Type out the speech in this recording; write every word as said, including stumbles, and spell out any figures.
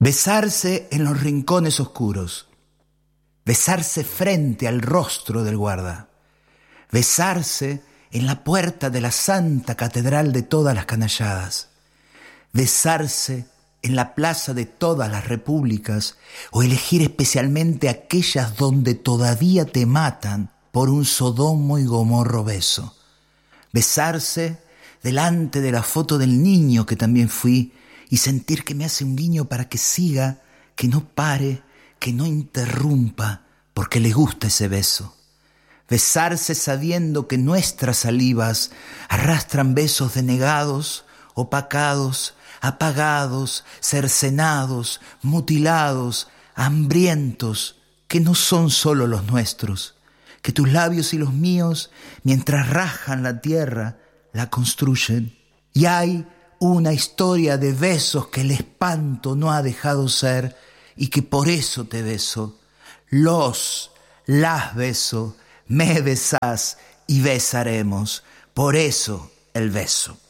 Besarse en los rincones oscuros, besarse frente al rostro del guarda, besarse en la puerta de la santa catedral de todas las canalladas, besarse en la plaza de todas las repúblicas o elegir especialmente aquellas donde todavía te matan por un sodomo y gomorro beso, besarse delante de la foto del niño que también fui y sentir que me hace un guiño para que siga, que no pare, que no interrumpa, porque le gusta ese beso. Besarse sabiendo que nuestras salivas arrastran besos denegados, opacados, apagados, cercenados, mutilados, hambrientos, que no son solo los nuestros, que tus labios y los míos, mientras rajan la tierra, la construyen. Y hay una historia de besos que el espanto no ha dejado ser y que por eso te beso. Los, las beso, me besás y besaremos. Por eso el beso.